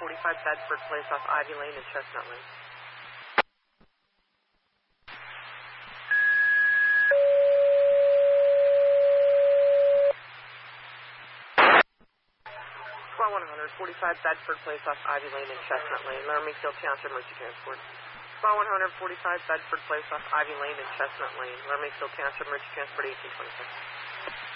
Bedford Place off Ivy Lane and Chestnut Lane. Squad 100, 45 Bedford Place off Ivy Lane and Chestnut Lane. Laramie Field Township Emergency Transport. Squad 100, 45 Bedford Place off Ivy Lane and Chestnut Lane. Laramie Field Township Emergency Transport 1826.